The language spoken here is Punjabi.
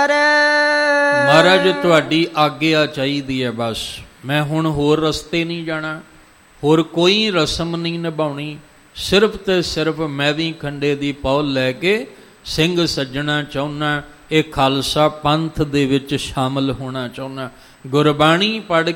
ਕਰੇ। ਮਹਾਰਾਜ ਤੁਹਾਡੀ ਆਗਿਆ ਚਾਹੀਦੀ ਹੈ ਬਸ, ਮੈਂ ਹੁਣ ਹੋਰ ਰਸਤੇ ਨਹੀਂ ਜਾਣਾ, ਹੋਰ ਕੋਈ ਰਸਮ ਨਹੀਂ ਨਿਭਾਉਣੀ, ਸਿਰਫ ਤੇ ਸਿਰਫ ਮੈਂ ਵੀ ਖੰਡੇ ਦੀ ਪੌਲ ਲੈ ਕੇ ਸਿੰਘ ਸੱਜਣਾ ਚਾਹੁੰਦਾ, ਇਹ ਖਾਲਸਾ ਪੰਥ ਦੇ ਵਿੱਚ ਸ਼ਾਮਲ ਹੋਣਾ ਚਾਹੁੰਦਾ। ਗੁਰਬਾਣੀ ਪੜ੍ਹ